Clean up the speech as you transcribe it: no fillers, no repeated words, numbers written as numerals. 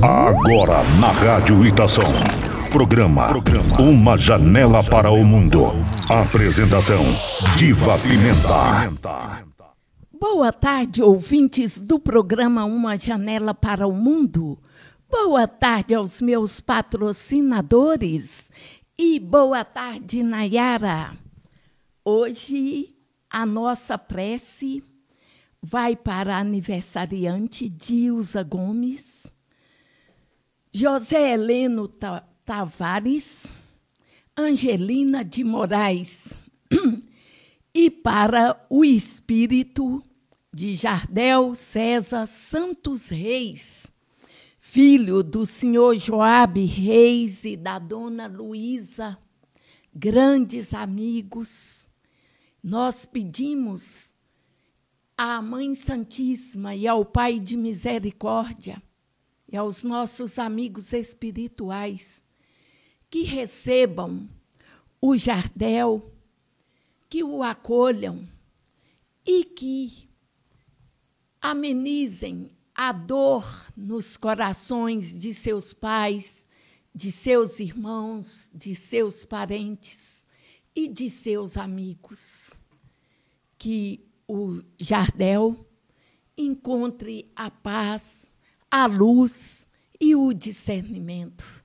Agora na Rádio Itação. Programa Uma Janela para o Mundo. Apresentação Diva Pimenta. Boa tarde, ouvintes do programa Uma Janela para o Mundo. Boa tarde aos meus patrocinadores. E boa tarde, Nayara. Hoje a nossa prece vai para a aniversariante Dilza Gomes, José Heleno Tavares, Angelina de Moraes e para o espírito de Jardel César Santos Reis, filho do senhor Joabe Reis e da dona Luísa, grandes amigos. Nós pedimos à Mãe Santíssima e ao Pai de Misericórdia e aos nossos amigos espirituais que recebam o Jardel, que o acolham e que amenizem a dor nos corações de seus pais, de seus irmãos, de seus parentes e de seus amigos. Que o Jardel encontre a paz, a luz e o discernimento.